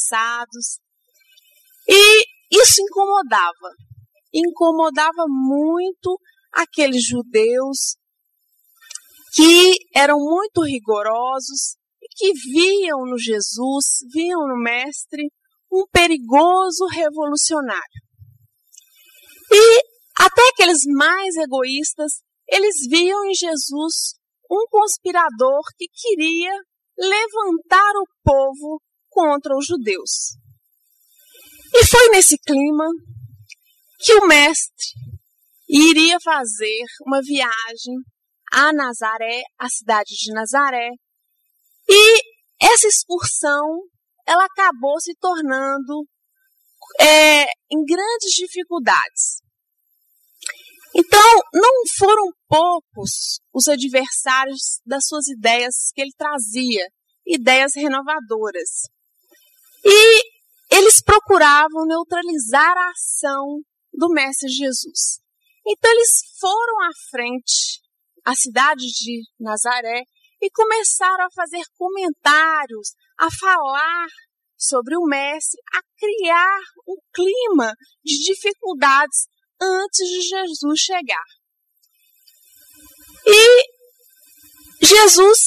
apressados. E isso incomodava muito aqueles judeus que eram muito rigorosos e que viam no Jesus, viam no Mestre, um perigoso revolucionário. E até aqueles mais egoístas, eles viam em Jesus um conspirador que queria levantar o povo contra os judeus. E foi nesse clima que o Mestre iria fazer uma viagem a Nazaré, a cidade de Nazaré, e essa excursão ela acabou se tornando em grandes dificuldades. Então, não foram poucos os adversários das suas ideias que ele trazia, ideias renovadoras. E eles procuravam neutralizar a ação do Mestre Jesus. Então, eles foram à frente, à cidade de Nazaré, e começaram a fazer comentários, a falar sobre o Mestre, a criar um clima de dificuldades antes de Jesus chegar. E Jesus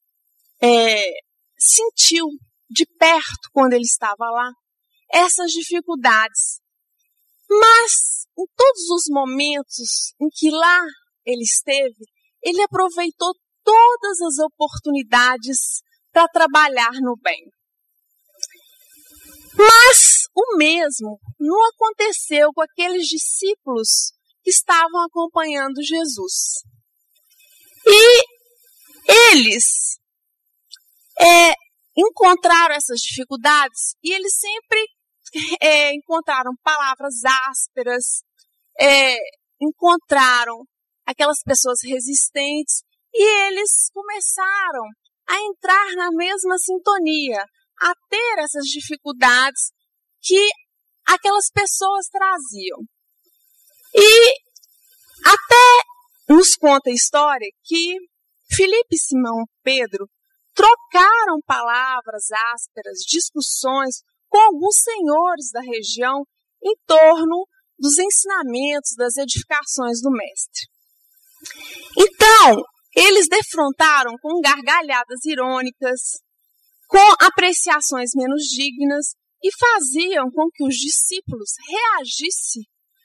sentiu de perto, quando ele estava lá, essas dificuldades. Mas, em todos os momentos em que lá ele esteve, ele aproveitou todas as oportunidades para trabalhar no bem. Mas o mesmo não aconteceu com aqueles discípulos que estavam acompanhando Jesus. E eles encontraram essas dificuldades e eles sempre encontraram palavras ásperas, encontraram aquelas pessoas resistentes e eles começaram a entrar na mesma sintonia, a ter essas dificuldades que aquelas pessoas traziam. E até nos conta a história que Filipe e Simão Pedro trocaram palavras ásperas, discussões com alguns senhores da região em torno dos ensinamentos, das edificações do Mestre. Então, eles defrontaram com gargalhadas irônicas, com apreciações menos dignas e faziam com que os discípulos reagissem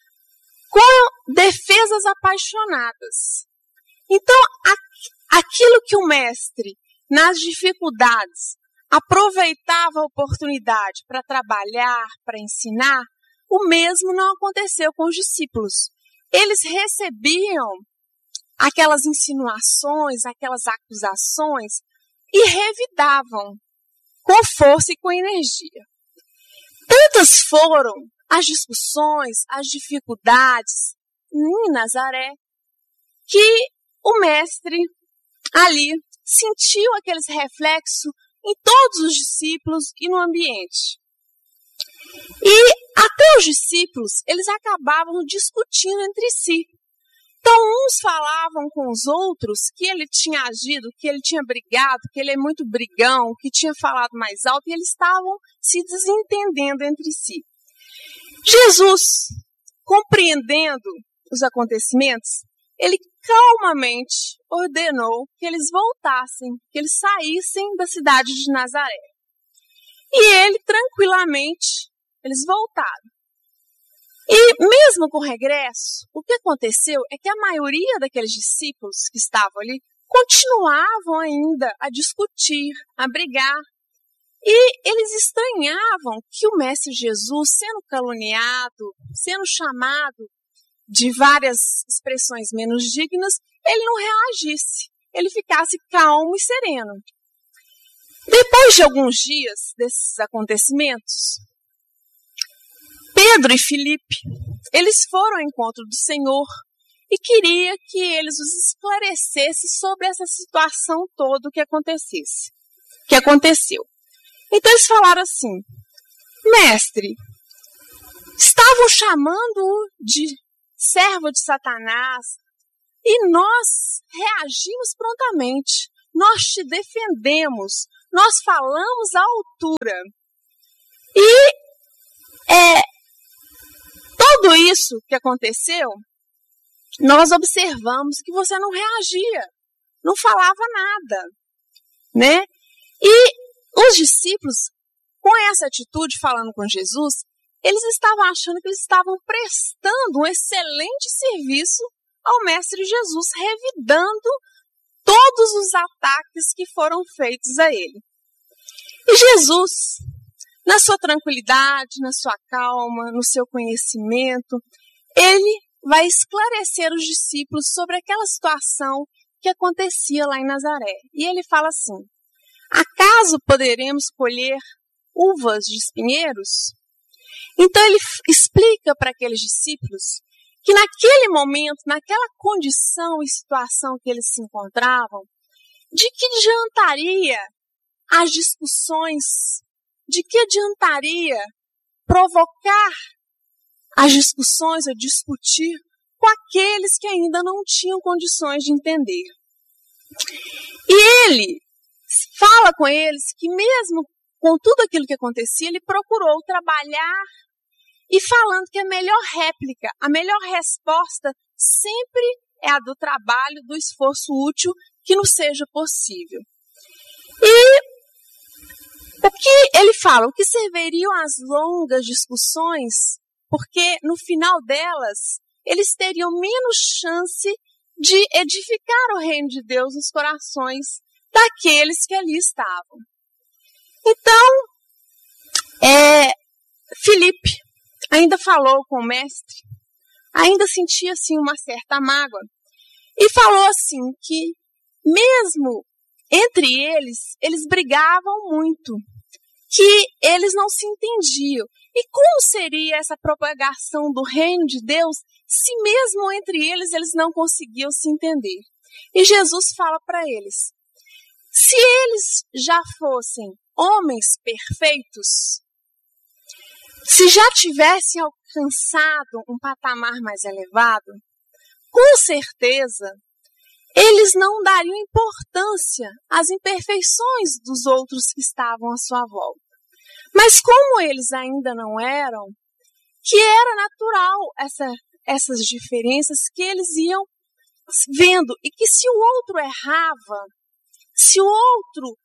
com defesas apaixonadas. Então, aquilo que o Mestre, nas dificuldades, aproveitava a oportunidade para trabalhar, para ensinar, o mesmo não aconteceu com os discípulos. Eles recebiam aquelas insinuações, aquelas acusações e revidavam com força e com energia. Tantas foram as discussões, as dificuldades em Nazaré, que o Mestre ali sentiu aqueles reflexos em todos os discípulos e no ambiente. E até os discípulos, eles acabavam discutindo entre si. Então, uns falavam com os outros que ele tinha agido, que ele tinha brigado, que ele é muito brigão, que tinha falado mais alto, e eles estavam se desentendendo entre si. Jesus, compreendendo os acontecimentos, ele calmamente ordenou que eles voltassem, que eles saíssem da cidade de Nazaré. E ele, tranquilamente, eles voltaram. E mesmo com o regresso, o que aconteceu é que a maioria daqueles discípulos que estavam ali continuavam ainda a discutir, a brigar. E eles estranhavam que o Mestre Jesus, sendo caluniado, sendo chamado de várias expressões menos dignas, ele não reagisse, ele ficasse calmo e sereno. Depois de alguns dias desses acontecimentos, Pedro e Filipe, eles foram ao encontro do Senhor e queria que eles os esclarecessem sobre essa situação toda que aconteceu. Então eles falaram assim: Mestre, estavam chamando-o de servo de Satanás e nós reagimos prontamente, nós te defendemos, nós falamos à altura. E tudo isso que aconteceu, nós observamos que você não reagia, não falava nada, né? E os discípulos, com essa atitude, falando com Jesus, eles estavam achando que eles estavam prestando um excelente serviço ao Mestre Jesus, revidando todos os ataques que foram feitos a ele. E Jesus, na sua tranquilidade, na sua calma, no seu conhecimento, ele vai esclarecer os discípulos sobre aquela situação que acontecia lá em Nazaré. E ele fala assim: acaso poderemos colher uvas de espinheiros? Então ele explica para aqueles discípulos que naquele momento, naquela condição e situação que eles se encontravam, de que adiantaria as discussões, de que adiantaria provocar as discussões, ou discutir com aqueles que ainda não tinham condições de entender. E ele fala com eles que mesmo com tudo aquilo que acontecia, ele procurou trabalhar e falando que a melhor réplica, a melhor resposta sempre é a do trabalho, do esforço útil que nos seja possível. E o que ele fala? O que serviriam as longas discussões? Porque no final delas, eles teriam menos chance de edificar o reino de Deus nos corações daqueles que ali estavam. Então, Filipe ainda falou com o mestre, ainda sentia assim uma certa mágoa, e falou assim que mesmo entre eles brigavam muito, que eles não se entendiam. E como seria essa propagação do reino de Deus se mesmo entre eles não conseguiam se entender? E Jesus fala para eles: se eles já fossem homens perfeitos, se já tivessem alcançado um patamar mais elevado, com certeza eles não dariam importância às imperfeições dos outros que estavam à sua volta. Mas como eles ainda não eram, que era natural essas diferenças que eles iam vendo, e que se o outro errava, se o outro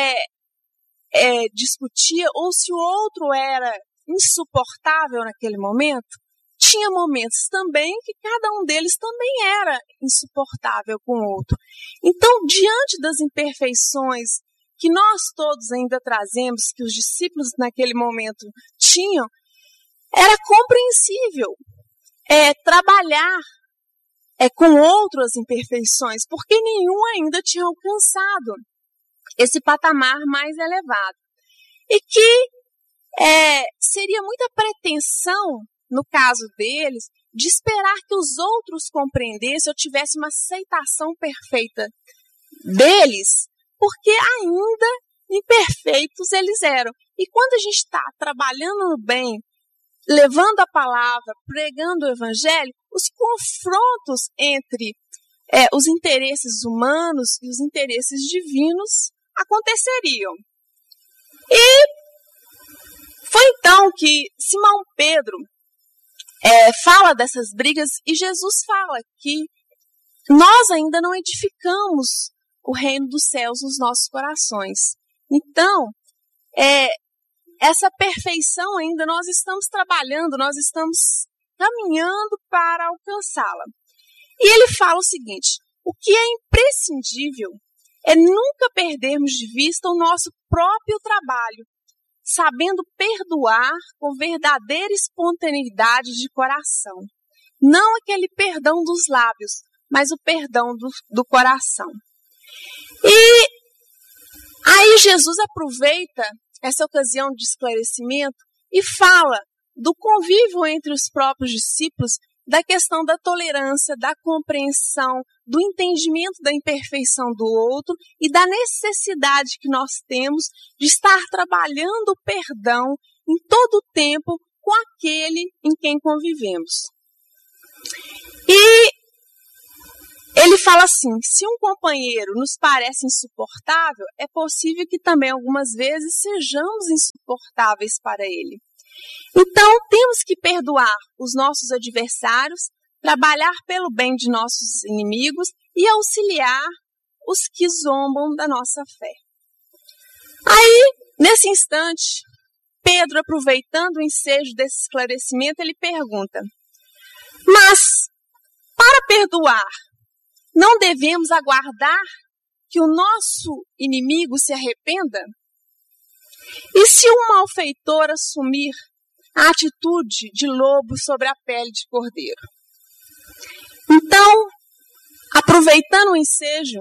discutia, ou se o outro era insuportável naquele momento, tinha momentos também que cada um deles também era insuportável com o outro. Então, diante das imperfeições que nós todos ainda trazemos, que os discípulos naquele momento tinham, era compreensível trabalhar com outras imperfeições, porque nenhum ainda tinha alcançado esse patamar mais elevado. E que seria muita pretensão, no caso deles, de esperar que os outros compreendessem ou tivessem uma aceitação perfeita deles, porque ainda imperfeitos eles eram. E quando a gente está trabalhando no bem, levando a palavra, pregando o evangelho, os confrontos entre os interesses humanos e os interesses divinos aconteceriam. E foi então que Simão Pedro fala dessas brigas, e Jesus fala que nós ainda não edificamos o reino dos céus nos nossos corações. Então, essa perfeição ainda nós estamos trabalhando, nós estamos caminhando para alcançá-la. E ele fala o seguinte: o que é imprescindível é nunca perdermos de vista o nosso próprio trabalho, sabendo perdoar com verdadeira espontaneidade de coração. Não aquele perdão dos lábios, mas o perdão do coração. E aí Jesus aproveita essa ocasião de esclarecimento e fala do convívio entre os próprios discípulos, da questão da tolerância, da compreensão, do entendimento da imperfeição do outro e da necessidade que nós temos de estar trabalhando o perdão em todo o tempo com aquele em quem convivemos. E ele fala assim, se um companheiro nos parece insuportável, é possível que também algumas vezes sejamos insuportáveis para ele. Então, temos que perdoar os nossos adversários, trabalhar pelo bem de nossos inimigos e auxiliar os que zombam da nossa fé. Aí, nesse instante, Pedro, aproveitando o ensejo desse esclarecimento, ele pergunta, mas, para perdoar, não devemos aguardar que o nosso inimigo se arrependa? E se um malfeitor assumir a atitude de lobo sobre a pele de cordeiro? Então, aproveitando o ensejo,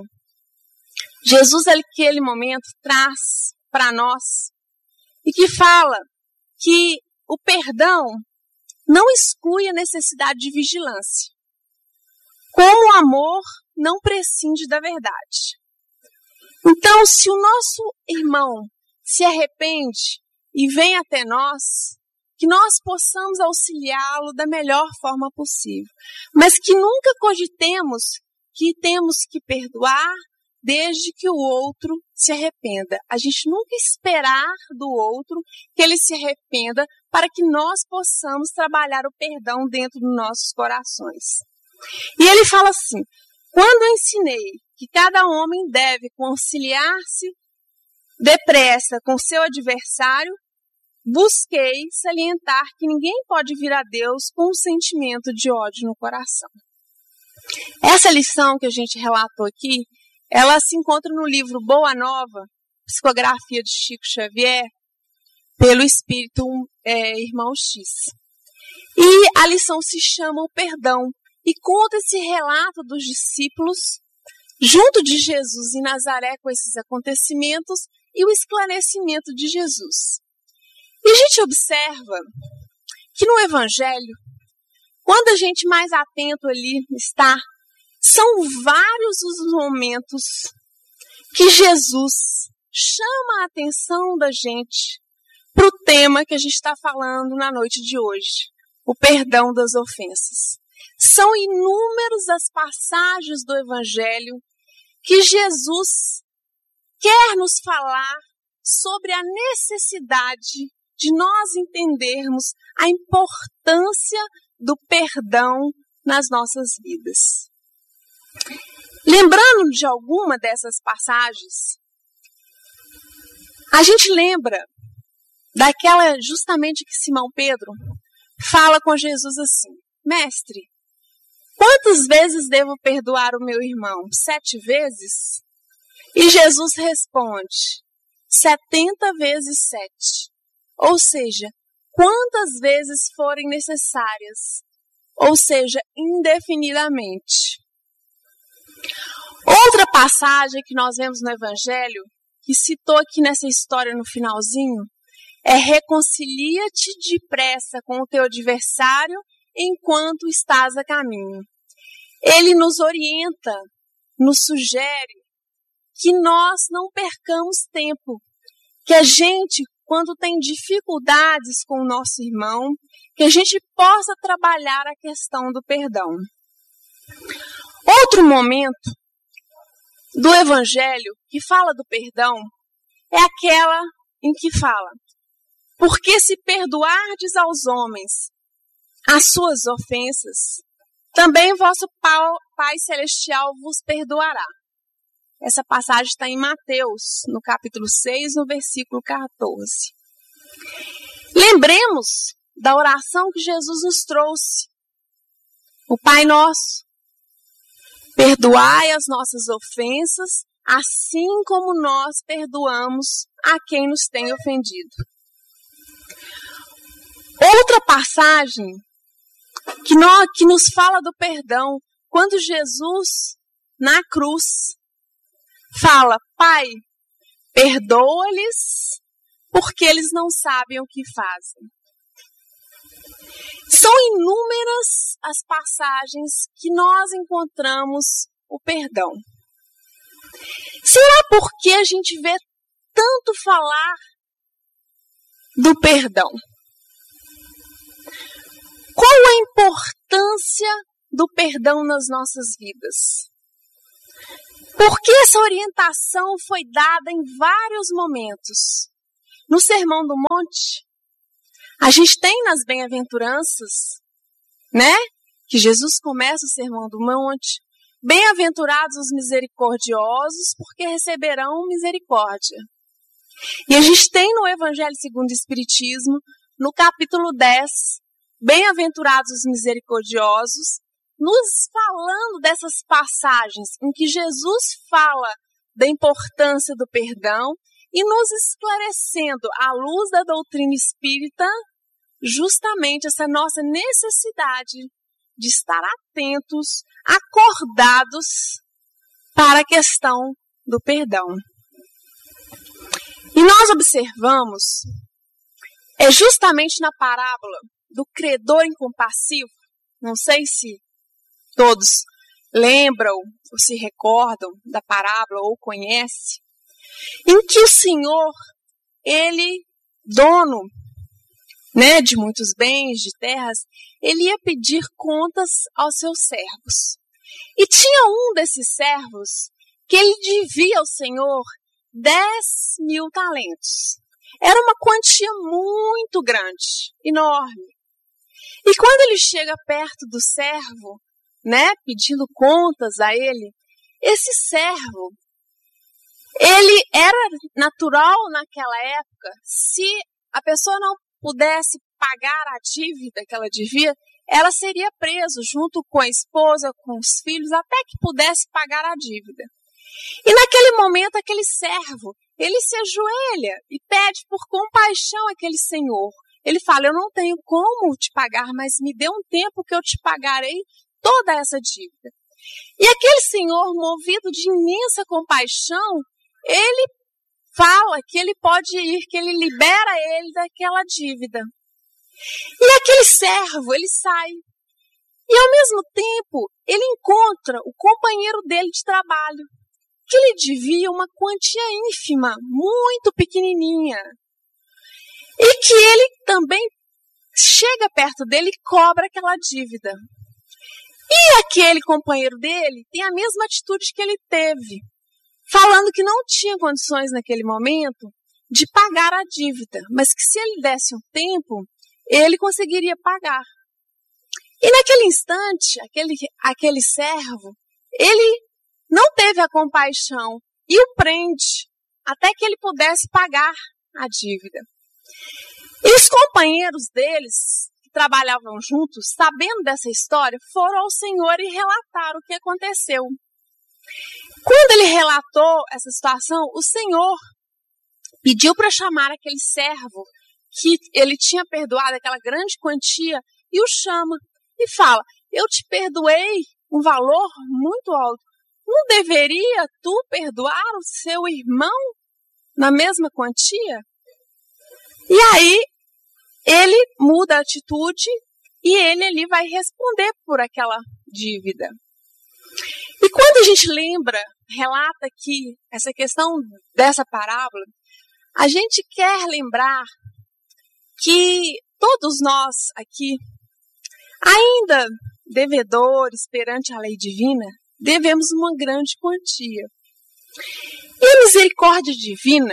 Jesus, naquele momento, traz para nós e que fala que o perdão não exclui a necessidade de vigilância. Como o amor não prescinde da verdade. Então, se o nosso irmão se arrepende e vem até nós, que nós possamos auxiliá-lo da melhor forma possível. Mas que nunca cogitemos que temos que perdoar desde que o outro se arrependa. A gente nunca esperar do outro que ele se arrependa para que nós possamos trabalhar o perdão dentro dos nossos corações. E ele fala assim, quando eu ensinei que cada homem deve conciliar-se depressa com seu adversário, busquei salientar que ninguém pode vir a Deus com um sentimento de ódio no coração. Essa lição que a gente relatou aqui, ela se encontra no livro Boa Nova, Psicografia de Chico Xavier, pelo Espírito Irmão X. E a lição se chama O Perdão, e conta esse relato dos discípulos, junto de Jesus em Nazaré com esses acontecimentos e o esclarecimento de Jesus. E a gente observa que no Evangelho, quando a gente mais atento ali está, são vários os momentos que Jesus chama a atenção da gente para o tema que a gente está falando na noite de hoje, o perdão das ofensas. São inúmeras as passagens do Evangelho que Jesus quer nos falar sobre a necessidade de nós entendermos a importância do perdão nas nossas vidas. Lembrando de alguma dessas passagens, a gente lembra daquela justamente que Simão Pedro fala com Jesus assim, Mestre, quantas vezes devo perdoar o meu irmão? 7 vezes? E Jesus responde, 70 vezes 7. Ou seja, quantas vezes forem necessárias. Ou seja, indefinidamente. Outra passagem que nós vemos no Evangelho, que citou aqui nessa história no finalzinho, é reconcilia-te depressa com o teu adversário enquanto estás a caminho. Ele nos orienta, nos sugere que nós não percamos tempo, que a gente, quando tem dificuldades com o nosso irmão, que a gente possa trabalhar a questão do perdão. Outro momento do Evangelho que fala do perdão é aquela em que fala, porque se perdoardes aos homens as suas ofensas, também vosso Pai Celestial vos perdoará. Essa passagem está em Mateus, no capítulo 6, no versículo 14. Lembremos da oração que Jesus nos trouxe. O Pai Nosso, perdoai as nossas ofensas, assim como nós perdoamos a quem nos tem ofendido. Outra passagem que nos fala do perdão, quando Jesus, na cruz, fala, Pai, perdoa-lhes, porque eles não sabem o que fazem. São inúmeras as passagens que nós encontramos o perdão. Será porque a gente vê tanto falar do perdão? Qual a importância do perdão nas nossas vidas? Porque essa orientação foi dada em vários momentos. No Sermão do Monte, a gente tem nas bem-aventuranças, né? Que Jesus começa o Sermão do Monte. Bem-aventurados os misericordiosos, porque receberão misericórdia. E a gente tem no Evangelho segundo o Espiritismo, no capítulo 10, bem-aventurados os misericordiosos, nos falando dessas passagens em que Jesus fala da importância do perdão e nos esclarecendo, à luz da doutrina espírita, justamente essa nossa necessidade de estar atentos, acordados para a questão do perdão. E nós observamos, justamente na parábola do credor incompassivo, não sei se todos lembram ou se recordam da parábola ou conhecem, em que o Senhor, ele, dono, né, de muitos bens, de terras, ele ia pedir contas aos seus servos. E tinha um desses servos que ele devia ao Senhor 10.000 talentos. Era uma quantia muito grande, enorme. E quando ele chega perto do servo, né, pedindo contas a ele, esse servo, ele era natural naquela época, se a pessoa não pudesse pagar a dívida que ela devia, ela seria presa junto com a esposa, com os filhos, até que pudesse pagar a dívida. E naquele momento, aquele servo, ele se ajoelha e pede por compaixão àquele senhor. Ele fala, eu não tenho como te pagar, mas me dê um tempo que eu te pagarei toda essa dívida. E aquele senhor, movido de imensa compaixão, ele fala que ele pode ir, que ele libera ele daquela dívida. E aquele servo, ele sai. E ao mesmo tempo, ele encontra o companheiro dele de trabalho, que lhe devia uma quantia ínfima, muito pequenininha. E que ele também chega perto dele e cobra aquela dívida. E aquele companheiro dele tem a mesma atitude que ele teve, falando que não tinha condições naquele momento de pagar a dívida, mas que se ele desse um tempo, ele conseguiria pagar. E naquele instante, aquele servo, ele não teve a compaixão e o prende até que ele pudesse pagar a dívida. E os companheiros deles, que trabalhavam juntos, sabendo dessa história, foram ao Senhor e relataram o que aconteceu. Quando ele relatou essa situação, o Senhor pediu para chamar aquele servo que ele tinha perdoado aquela grande quantia e o chama e fala, eu te perdoei um valor muito alto. Não deveria tu perdoar o seu irmão na mesma quantia? E aí, ele muda a atitude e ele ali vai responder por aquela dívida. E quando a gente relata aqui essa questão dessa parábola, a gente quer lembrar que todos nós aqui, ainda devedores perante a lei divina, devemos uma grande quantia. E a misericórdia divina,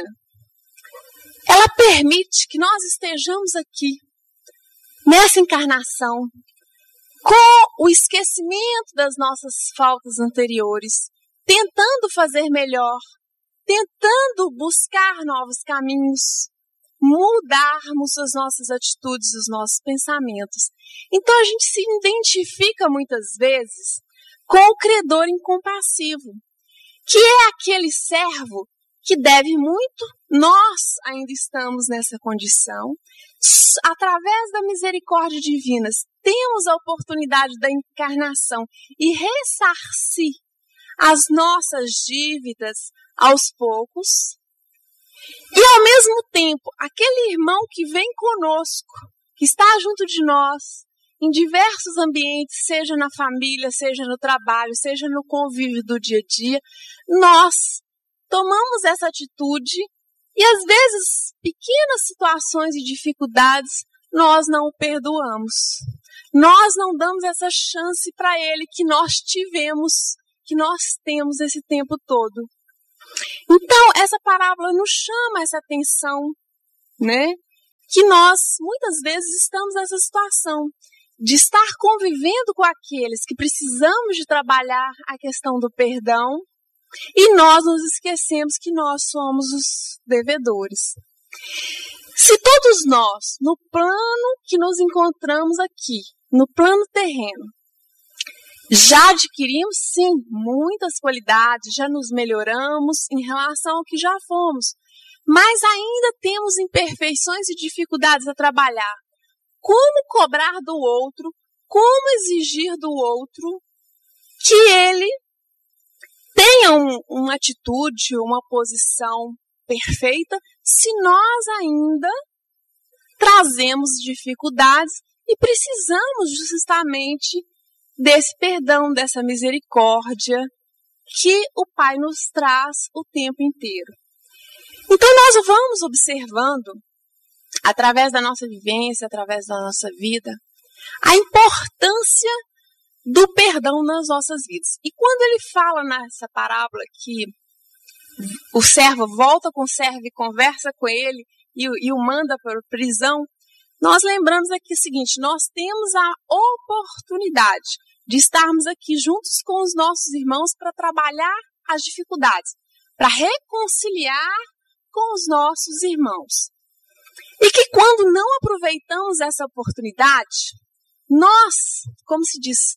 ela permite que nós estejamos aqui, nessa encarnação, com o esquecimento das nossas faltas anteriores, tentando fazer melhor, tentando buscar novos caminhos, mudarmos as nossas atitudes, os nossos pensamentos. Então a gente se identifica muitas vezes com o credor incompassivo, que é aquele servo que deve muito. Nós ainda estamos nessa condição. Através da misericórdia divina, temos a oportunidade da encarnação e ressarcir as nossas dívidas aos poucos. E ao mesmo tempo, aquele irmão que vem conosco, que está junto de nós, em diversos ambientes, seja na família, seja no trabalho, seja no convívio do dia a dia, nós tomamos essa atitude e às vezes pequenas situações e dificuldades nós não o perdoamos. Nós não damos essa chance para ele que nós tivemos que nós temos esse tempo todo. Então, essa parábola nos chama essa atenção, né? Que nós, muitas vezes, estamos nessa situação de estar convivendo com aqueles que precisamos de trabalhar a questão do perdão e nós nos esquecemos que nós somos os devedores. Se todos nós, no plano que nos encontramos aqui, no plano terreno, já adquirimos, sim, muitas qualidades, já nos melhoramos em relação ao que já fomos, mas ainda temos imperfeições e dificuldades a trabalhar. Como cobrar do outro, como exigir do outro que ele tenha uma atitude, uma posição perfeita, se nós ainda trazemos dificuldades e precisamos justamente desse perdão, dessa misericórdia que o Pai nos traz o tempo inteiro. Então nós vamos observando, através da nossa vivência, através da nossa vida, a importância do perdão nas nossas vidas. E quando ele fala nessa parábola que o servo volta com o servo e conversa com ele e o manda para a prisão, nós lembramos aqui o seguinte: nós temos a oportunidade de estarmos aqui juntos com os nossos irmãos para trabalhar as dificuldades, para reconciliar com os nossos irmãos. E que quando não aproveitamos essa oportunidade, nós, como se diz,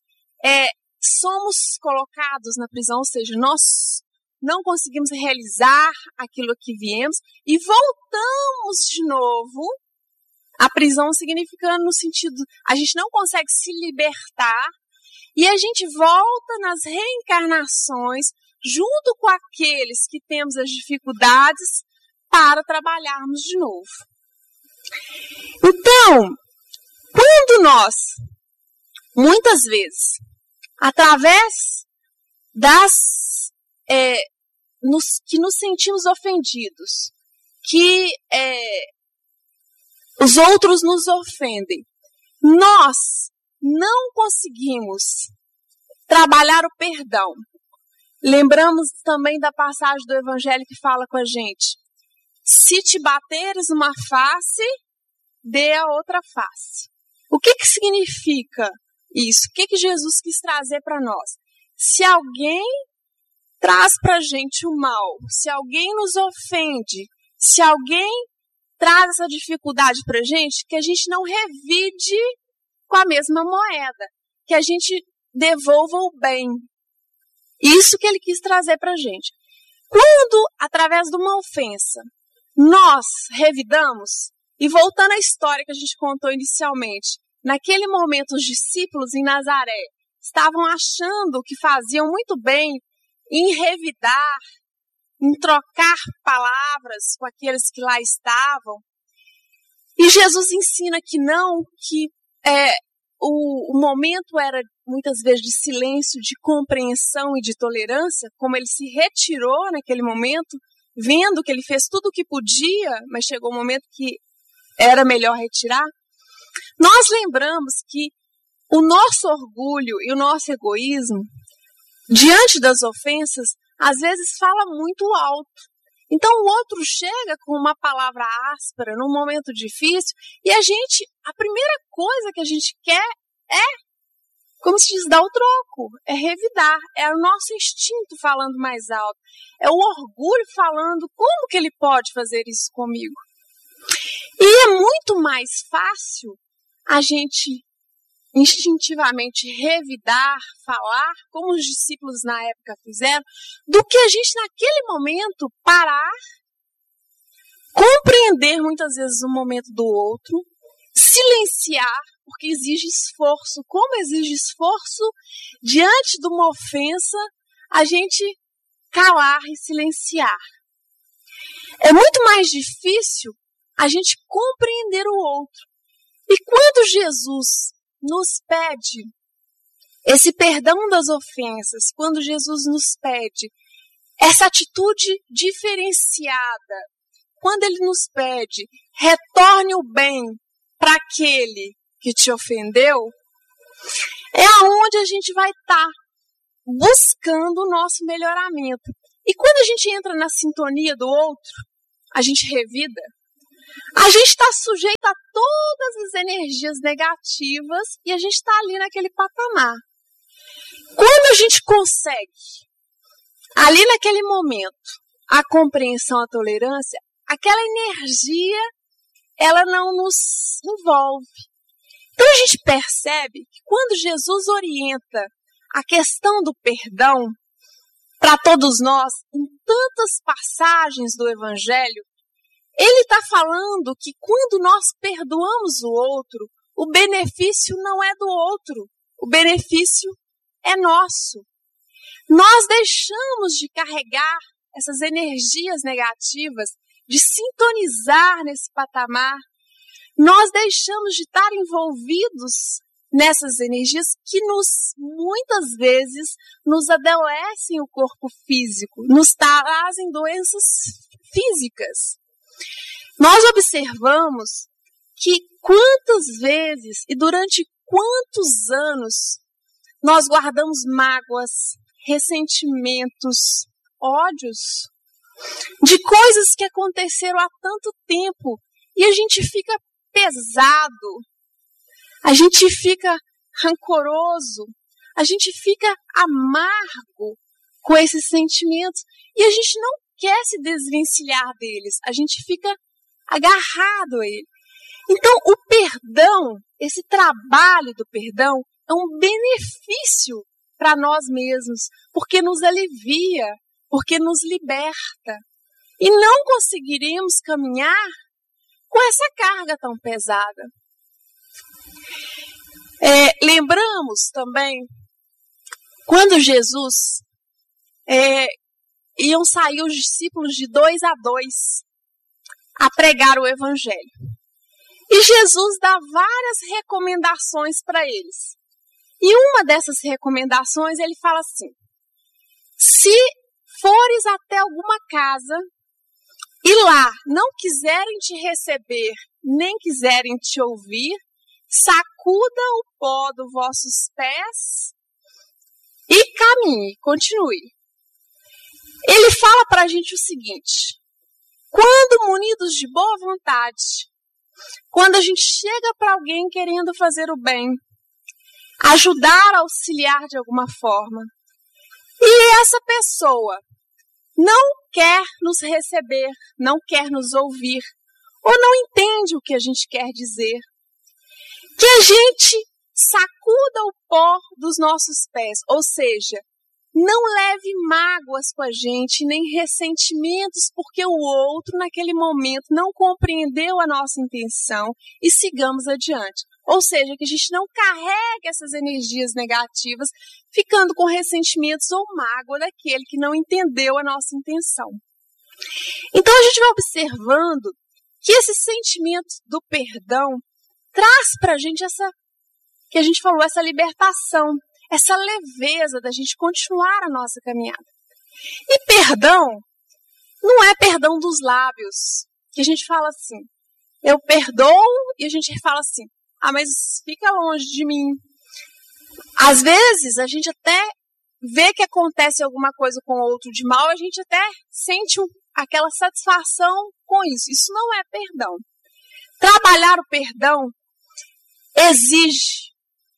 somos colocados na prisão, ou seja, nós não conseguimos realizar aquilo que viemos e voltamos de novo. A prisão significando no sentido, a gente não consegue se libertar e a gente volta nas reencarnações junto com aqueles que temos as dificuldades para trabalharmos de novo. Então, quando nós, muitas vezes, através que nos sentimos ofendidos, que os outros nos ofendem, nós não conseguimos trabalhar o perdão. Lembramos também da passagem do Evangelho que fala com a gente: se te bateres uma face, dê a outra face. O que significa isso? O que Jesus quis trazer para nós? Se alguém traz para a gente o mal, se alguém nos ofende, se alguém traz essa dificuldade para a gente, que a gente não revide com a mesma moeda, que a gente devolva o bem. Isso que ele quis trazer para a gente. Quando, através de uma ofensa, nós revidamos, e voltando à história que a gente contou inicialmente, naquele momento os discípulos em Nazaré estavam achando que faziam muito bem em revidar, em trocar palavras com aqueles que lá estavam. E Jesus ensina que não, que o momento era muitas vezes de silêncio, de compreensão e de tolerância, como ele se retirou naquele momento, vendo que ele fez tudo o que podia, mas chegou um momento que era melhor retirar. Nós lembramos que o nosso orgulho e o nosso egoísmo, diante das ofensas, às vezes fala muito alto. Então o outro chega com uma palavra áspera num momento difícil e a primeira coisa que a gente quer como se diz, dar o troco, é revidar, é o nosso instinto falando mais alto, é o orgulho falando como que ele pode fazer isso comigo. E é muito mais fácil a gente instintivamente revidar, falar, como os discípulos na época fizeram, do que a gente naquele momento parar, compreender muitas vezes o momento do outro, silenciar, porque exige esforço. Como exige esforço diante de uma ofensa, a gente calar e silenciar. É muito mais difícil a gente compreender o outro. E quando Jesus nos pede esse perdão das ofensas, quando Jesus nos pede essa atitude diferenciada, quando ele nos pede, retorne o bem para aquele que te ofendeu, é aonde a gente vai estar buscando o nosso melhoramento. E quando a gente entra na sintonia do outro, a gente revida, a gente está sujeito a todas as energias negativas e a gente está ali naquele patamar. Quando a gente consegue, ali naquele momento, a compreensão, a tolerância, aquela energia, ela não nos envolve. Então a gente percebe que quando Jesus orienta a questão do perdão para todos nós, em tantas passagens do Evangelho, ele está falando que quando nós perdoamos o outro, o benefício não é do outro, o benefício é nosso. Nós deixamos de carregar essas energias negativas, de sintonizar nesse patamar. Nós deixamos de estar envolvidos nessas energias que muitas vezes nos adoecem o corpo físico, nos trazem doenças físicas. Nós observamos que quantas vezes e durante quantos anos nós guardamos mágoas, ressentimentos, ódios de coisas que aconteceram há tanto tempo e a gente fica pesado, a gente fica rancoroso, a gente fica amargo com esses sentimentos e a gente não quer se desvencilhar deles, a gente fica agarrado a ele. Então, o perdão, esse trabalho do perdão, é um benefício para nós mesmos, porque nos alivia, porque nos liberta. E não conseguiremos caminhar com essa carga tão pesada. Lembramos também, quando Jesus iam sair os discípulos de 2 a 2 a pregar o Evangelho. E Jesus dá várias recomendações para eles. E uma dessas recomendações, ele fala assim: se fores até alguma casa e lá não quiserem te receber, nem quiserem te ouvir, sacuda o pó dos vossos pés e caminhe, continue. Ele fala para a gente o seguinte: quando munidos de boa vontade, quando a gente chega para alguém querendo fazer o bem, ajudar, auxiliar de alguma forma, e essa pessoa não quer nos receber, não quer nos ouvir, ou não entende o que a gente quer dizer, que a gente sacuda o pó dos nossos pés, ou seja, não leve mágoas com a gente, nem ressentimentos, porque o outro, naquele momento, não compreendeu a nossa intenção e sigamos adiante. Ou seja, que a gente não carregue essas energias negativas, ficando com ressentimentos ou mágoa daquele que não entendeu a nossa intenção. Então, a gente vai observando que esse sentimento do perdão traz para a gente essa, que a gente falou, essa libertação, essa leveza da gente continuar a nossa caminhada. E perdão não é perdão dos lábios, que a gente fala assim, eu perdoo, e a gente fala assim, mas fica longe de mim. Às vezes, a gente até vê que acontece alguma coisa com o outro de mal, a gente até sente aquela satisfação com isso. Isso não é perdão. Trabalhar o perdão exige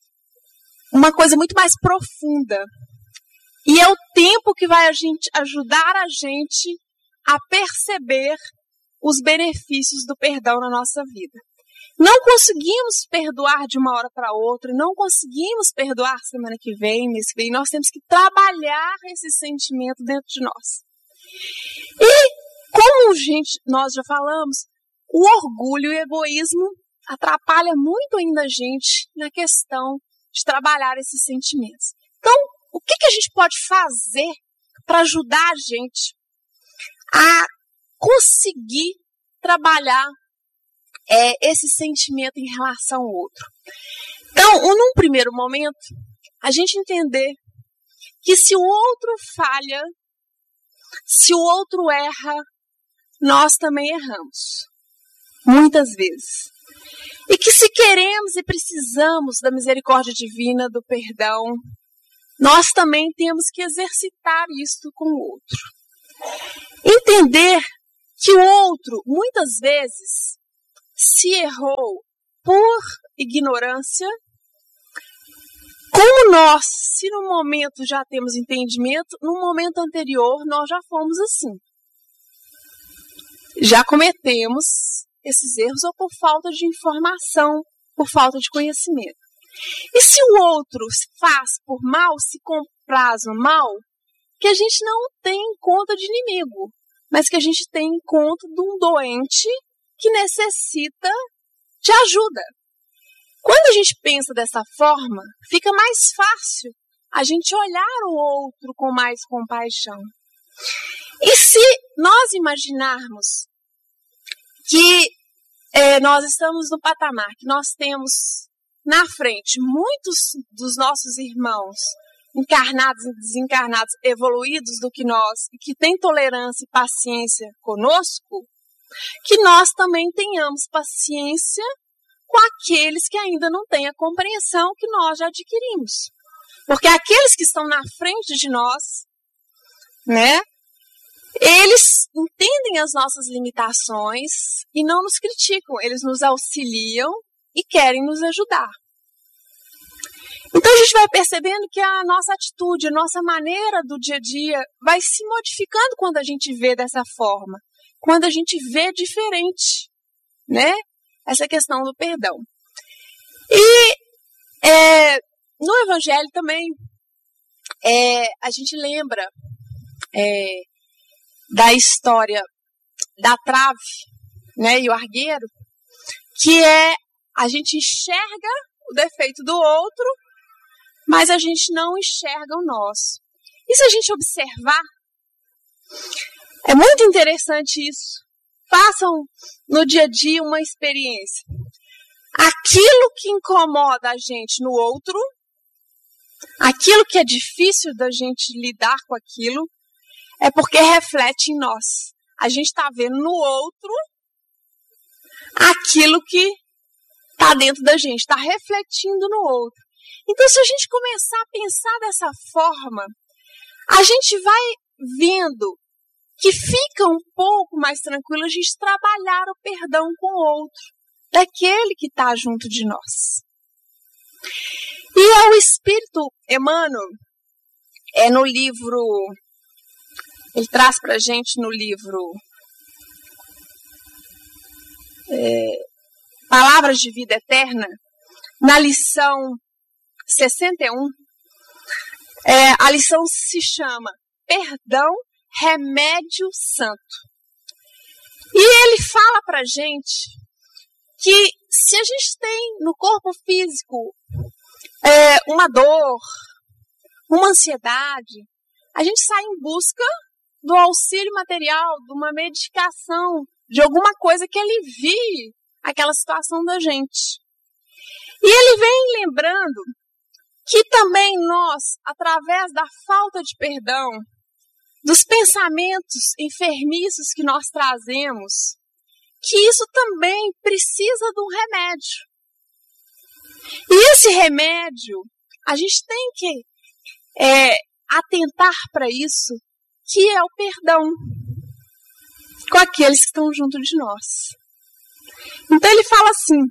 uma coisa muito mais profunda. E é o tempo que vai ajudar a gente a perceber os benefícios do perdão na nossa vida. Não conseguimos perdoar de uma hora para outra, não conseguimos perdoar semana que vem, mês que vem. Nós temos que trabalhar esse sentimento dentro de nós. E, como nós já falamos, o orgulho e o egoísmo atrapalham muito ainda a gente na questão de trabalhar esses sentimentos. Então, o que a gente pode fazer para ajudar a gente a conseguir trabalhar esse sentimento em relação ao outro? Então, num primeiro momento, a gente entender que se o outro falha, se o outro erra, nós também erramos. Muitas vezes. E que se queremos e precisamos da misericórdia divina, do perdão, nós também temos que exercitar isto com o outro. Entender que o outro, muitas vezes, se errou por ignorância. Como nós, se no momento já temos entendimento, no momento anterior nós já fomos assim. Já cometemos esses erros ou por falta de informação, por falta de conhecimento. E se o outro faz por mal, se compraz no mal, que a gente não tem conta de inimigo, mas que a gente tem conta de um doente que necessita de ajuda. Quando a gente pensa dessa forma, fica mais fácil a gente olhar o outro com mais compaixão. E se nós imaginarmos que nós estamos no patamar, que nós temos na frente muitos dos nossos irmãos, encarnados e desencarnados, evoluídos do que nós, e que têm tolerância e paciência conosco, que nós também tenhamos paciência com aqueles que ainda não têm a compreensão que nós já adquirimos. Porque aqueles que estão na frente de nós, né, eles entendem as nossas limitações e não nos criticam, eles nos auxiliam e querem nos ajudar. Então a gente vai percebendo que a nossa atitude, a nossa maneira do dia a dia vai se modificando quando a gente vê dessa forma, quando a gente vê diferente, né? Essa questão do perdão. E no Evangelho também a gente lembra da história da trave, né, e o argueiro, que a gente enxerga o defeito do outro, mas a gente não enxerga o nosso. E se a gente observar, é muito interessante isso. Façam no dia a dia uma experiência. Aquilo que incomoda a gente no outro, aquilo que é difícil da gente lidar com aquilo, é porque reflete em nós. A gente está vendo no outro aquilo que está dentro da gente, está refletindo no outro. Então, se a gente começar a pensar dessa forma, a gente vai vendo que fica um pouco mais tranquilo a gente trabalhar o perdão com o outro, daquele que está junto de nós. E o Espírito Emmanuel, no livro, ele traz para a gente no livro Palavras de Vida Eterna, na lição 61, a lição se chama Perdão, Remédio Santo. E ele fala pra gente que se a gente tem no corpo físico uma dor, uma ansiedade, a gente sai em busca do auxílio material, de uma medicação, de alguma coisa que alivie aquela situação da gente. E ele vem lembrando que também nós, através da falta de perdão, dos pensamentos enfermiços que nós trazemos, que isso também precisa de um remédio. E esse remédio, a gente tem que atentar para isso, que é o perdão com aqueles que estão junto de nós. Então ele fala assim,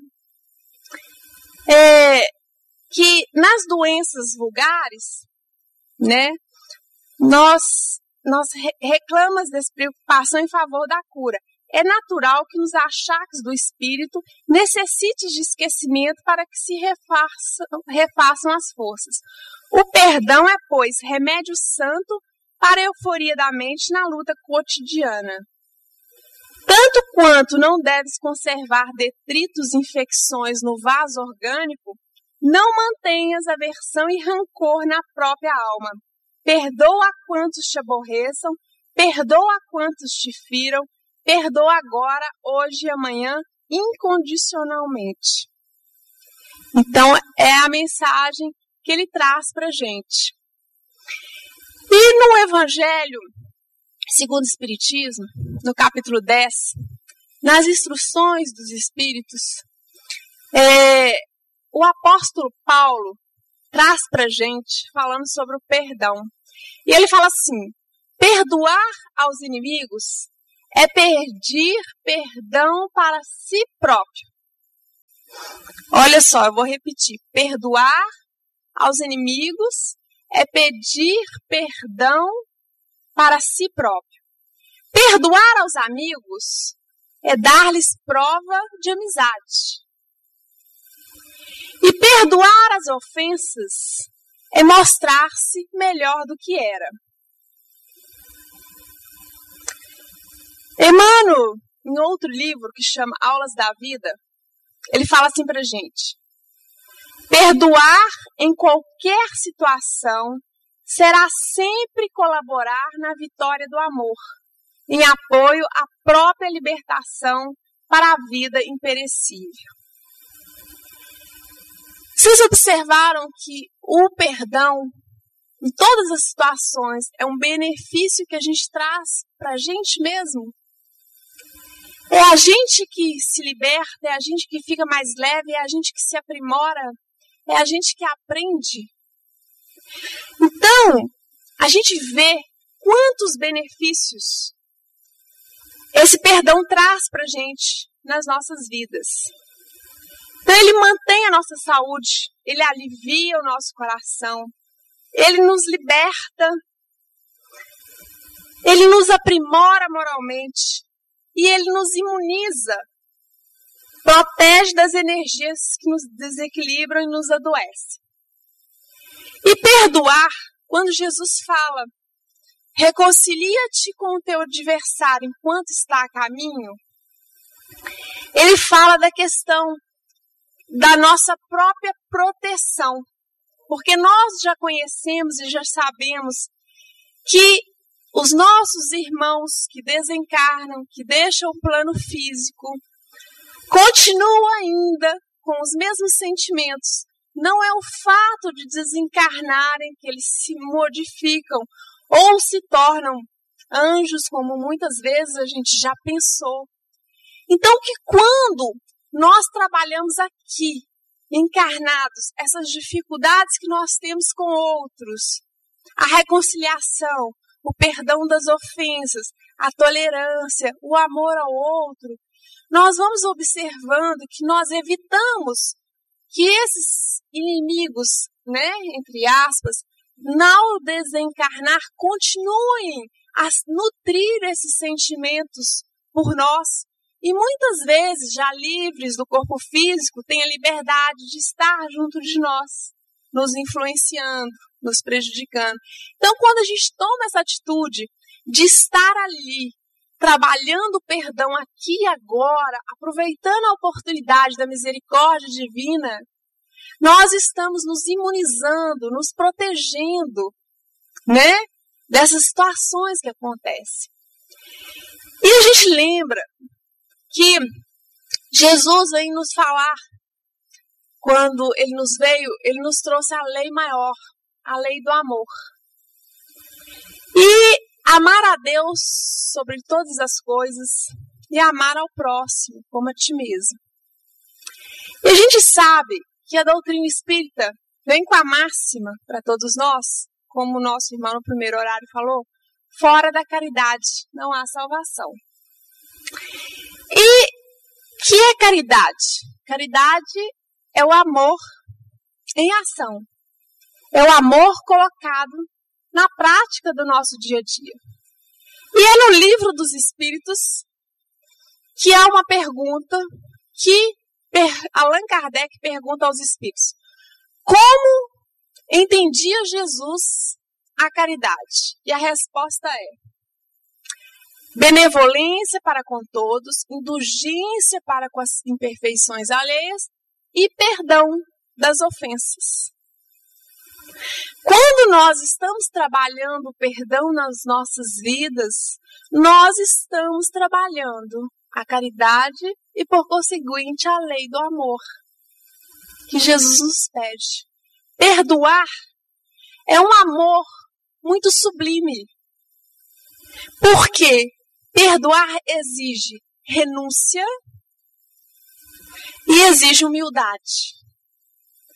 que nas doenças vulgares, né, nós reclamamos dessa preocupação em favor da cura. É natural que nos achaques do espírito necessite de esquecimento para que se refaçam as forças. O perdão é, pois, remédio santo para a euforia da mente na luta cotidiana. Tanto quanto não deves conservar detritos e infecções no vaso orgânico, não mantenhas aversão e rancor na própria alma. Perdoa a quantos te aborreçam, perdoa a quantos te firam, perdoa agora, hoje e amanhã, incondicionalmente. Então, é a mensagem que ele traz para a gente. E no Evangelho, segundo o Espiritismo, no capítulo 10, nas instruções dos Espíritos, o apóstolo Paulo, traz pra gente falando sobre o perdão. E ele fala assim: perdoar aos inimigos é pedir perdão para si próprio. Olha só, eu vou repetir. Perdoar aos inimigos é pedir perdão para si próprio. Perdoar aos amigos é dar-lhes prova de amizade. E perdoar as ofensas é mostrar-se melhor do que era. Emmanuel, em outro livro que chama Aulas da Vida, ele fala assim pra gente: perdoar em qualquer situação será sempre colaborar na vitória do amor, em apoio à própria libertação para a vida imperecível. Vocês observaram que o perdão, em todas as situações, é um benefício que a gente traz para a gente mesmo? É a gente que se liberta, é a gente que fica mais leve, é a gente que se aprimora, é a gente que aprende. Então, a gente vê quantos benefícios esse perdão traz para a gente nas nossas vidas. Então, ele mantém a nossa saúde, ele alivia o nosso coração, ele nos liberta, ele nos aprimora moralmente e ele nos imuniza, protege das energias que nos desequilibram e nos adoecem. E perdoar, quando Jesus fala, reconcilia-te com o teu adversário enquanto está a caminho, ele fala da questão da nossa própria proteção. Porque nós já conhecemos e já sabemos que os nossos irmãos que desencarnam, que deixam o plano físico, continuam ainda com os mesmos sentimentos. Não é o fato de desencarnarem que eles se modificam ou se tornam anjos, como muitas vezes a gente já pensou. Então, que quando nós trabalhamos aqui, encarnados, essas dificuldades que nós temos com outros, a reconciliação, o perdão das ofensas, a tolerância, o amor ao outro, nós vamos observando que nós evitamos que esses inimigos, né, entre aspas, ao desencarnar, continuem a nutrir esses sentimentos por nós. E muitas vezes, já livres do corpo físico, têm a liberdade de estar junto de nós, nos influenciando, nos prejudicando. Então, quando a gente toma essa atitude de estar ali, trabalhando o perdão aqui e agora, aproveitando a oportunidade da misericórdia divina, nós estamos nos imunizando, nos protegendo, né, dessas situações que acontecem. E a gente lembra que Jesus veio nos falar, quando ele nos veio, ele nos trouxe a lei maior, a lei do amor. E amar a Deus sobre todas as coisas e amar ao próximo como a ti mesmo. E a gente sabe que a doutrina espírita vem com a máxima para todos nós, como o nosso irmão no primeiro horário falou, fora da caridade não há salvação. E que é caridade? Caridade é o amor em ação. É o amor colocado na prática do nosso dia a dia. E é no Livro dos Espíritos que há uma pergunta que Allan Kardec pergunta aos Espíritos. Como entendia Jesus a caridade? E a resposta é: benevolência para com todos, indulgência para com as imperfeições alheias e perdão das ofensas. Quando nós estamos trabalhando o perdão nas nossas vidas, nós estamos trabalhando a caridade e, por conseguinte, a lei do amor que Jesus nos pede. Perdoar é um amor muito sublime. Por quê? Perdoar exige renúncia e exige humildade.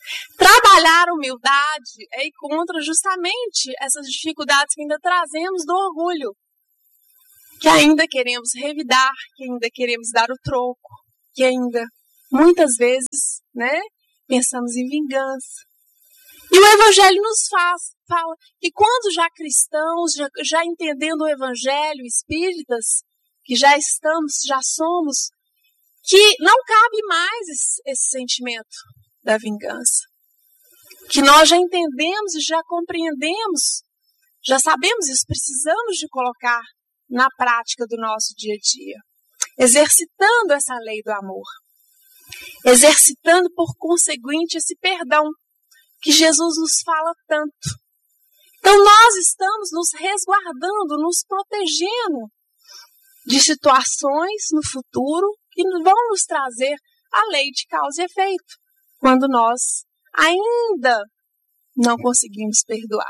Trabalhar a humildade é ir contra justamente essas dificuldades que ainda trazemos do orgulho, que ainda queremos revidar, que ainda queremos dar o troco, que ainda, muitas vezes, pensamos em vingança. E o Evangelho nos fala que quando já cristãos, já entendendo o Evangelho, espíritas, que já somos, que não cabe mais esse sentimento da vingança. Que nós já entendemos e já compreendemos, já sabemos isso, precisamos de colocar na prática do nosso dia a dia. Exercitando essa lei do amor. Exercitando, por conseguinte, esse perdão que Jesus nos fala tanto. Então nós estamos nos resguardando, nos protegendo de situações no futuro que vão nos trazer a lei de causa e efeito, quando nós ainda não conseguimos perdoar.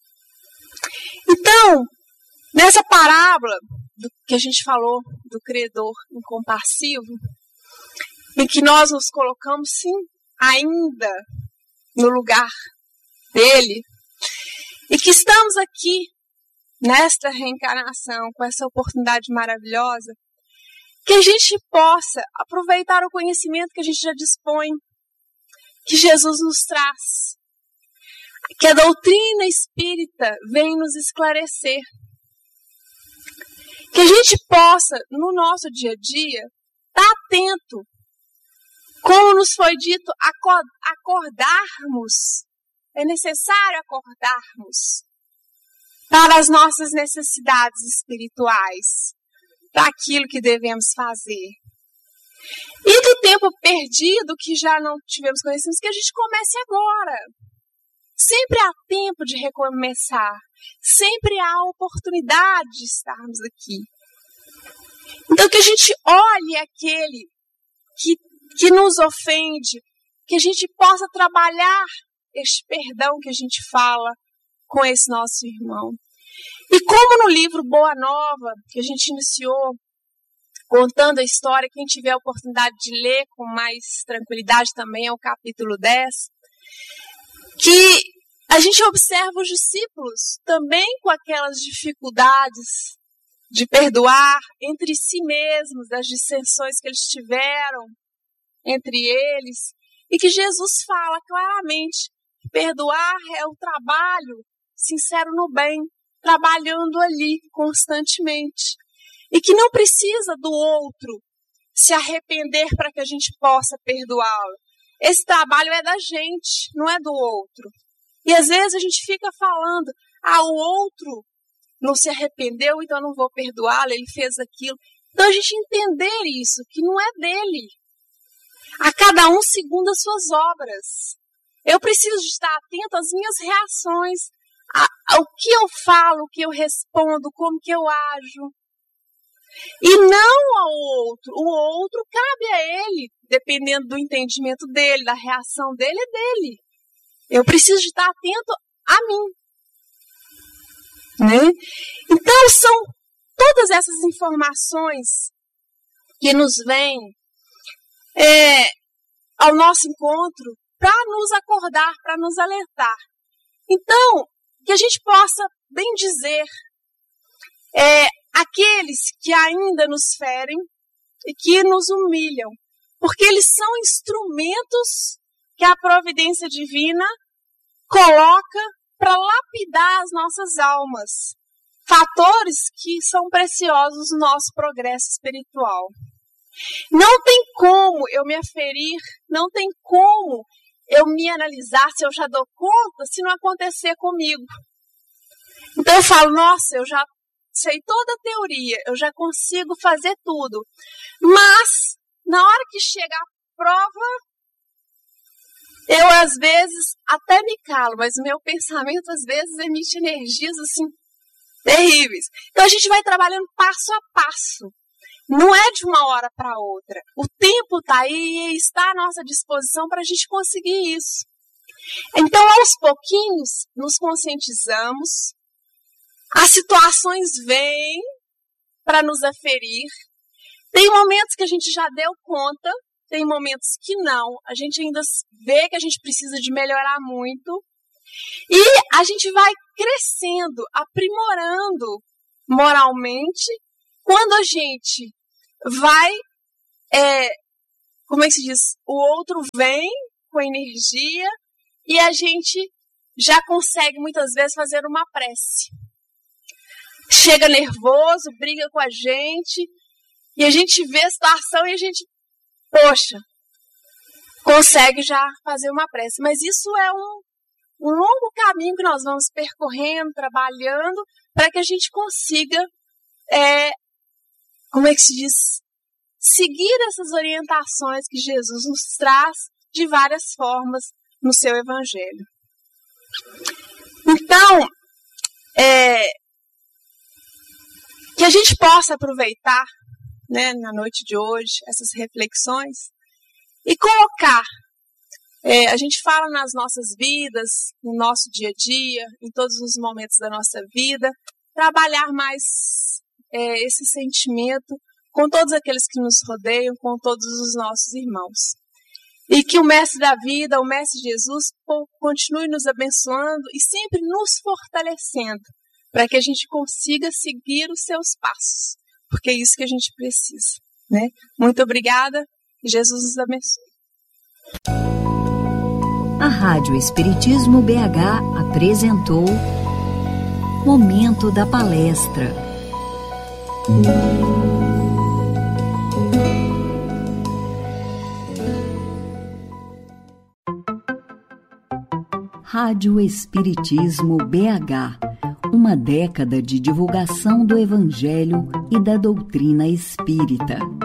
Então, nessa parábola que a gente falou do credor incompassivo, em que nós nos colocamos, sim, ainda no lugar dele, e que estamos aqui, nesta reencarnação, com essa oportunidade maravilhosa, que a gente possa aproveitar o conhecimento que a gente já dispõe, que Jesus nos traz, que a doutrina espírita vem nos esclarecer, que a gente possa, no nosso dia a dia, estar atento, como nos foi dito, acordarmos, é necessário acordarmos para as nossas necessidades espirituais, para aquilo que devemos fazer. E do tempo perdido, que já não tivemos conhecimento, que a gente comece agora. Sempre há tempo de recomeçar. Sempre há oportunidade de estarmos aqui. Então, que a gente olhe aquele que nos ofende, que a gente possa trabalhar este perdão que a gente fala com esse nosso irmão. E como no livro Boa Nova, que a gente iniciou, contando a história, quem tiver a oportunidade de ler com mais tranquilidade também é o capítulo 10, que a gente observa os discípulos também com aquelas dificuldades de perdoar entre si mesmos, das dissensões que eles tiveram entre eles, e que Jesus fala claramente que perdoar é o trabalho sincero no bem, trabalhando ali constantemente. E que não precisa do outro se arrepender para que a gente possa perdoá-lo. Esse trabalho é da gente, não é do outro. E às vezes a gente fica falando, o outro não se arrependeu, então eu não vou perdoá-lo, ele fez aquilo. Então a gente entender isso, que não é dele. A cada um segundo as suas obras. Eu preciso de estar atento às minhas reações, ao que eu falo, o que eu respondo, como que eu ajo. E não ao outro. O outro cabe a ele, dependendo do entendimento dele, da reação dele, é dele. Eu preciso de estar atento a mim. Né? Então, são todas essas informações que nos vêm ao nosso encontro para nos acordar, para nos alertar. Então, que a gente possa bem dizer aqueles que ainda nos ferem e que nos humilham, porque eles são instrumentos que a providência divina coloca para lapidar as nossas almas, fatores que são preciosos no nosso progresso espiritual. Não tem como eu me aferir, não tem como eu me analisar se eu já dou conta, se não acontecer comigo. Então eu falo, nossa, eu já sei toda a teoria, eu já consigo fazer tudo. Mas, na hora que chega a prova, eu às vezes até me calo, mas o meu pensamento às vezes emite energias assim, terríveis. Então a gente vai trabalhando passo a passo. Não é de uma hora para outra. O tempo está aí e está à nossa disposição para a gente conseguir isso. Então, aos pouquinhos, nos conscientizamos. As situações vêm para nos aferir. Tem momentos que a gente já deu conta tem momentos que não. A gente ainda vê que a gente precisa de melhorar muito. E a gente vai crescendo, aprimorando moralmente, quando a gente vai, como é que se diz? O outro vem com energia e a gente já consegue muitas vezes fazer uma prece. Chega nervoso, briga com a gente, e a gente vê a situação e a gente, poxa, consegue já fazer uma prece. Mas isso é um longo caminho que nós vamos percorrendo, trabalhando, para que a gente consiga, como é que se diz? Seguir essas orientações que Jesus nos traz de várias formas no seu Evangelho. Então, que a gente possa aproveitar, né, na noite de hoje, essas reflexões e colocar, a gente fala nas nossas vidas, no nosso dia a dia, em todos os momentos da nossa vida, trabalhar mais esse sentimento com todos aqueles que nos rodeiam, com todos os nossos irmãos. E que o Mestre da vida, o Mestre Jesus, continue nos abençoando e sempre nos fortalecendo, para que a gente consiga seguir os seus passos, porque é isso que a gente precisa, né? Muito obrigada e Jesus nos abençoe. A Rádio Espiritismo BH apresentou Momento da Palestra. Rádio Espiritismo BH, uma década de divulgação do Evangelho e da doutrina espírita.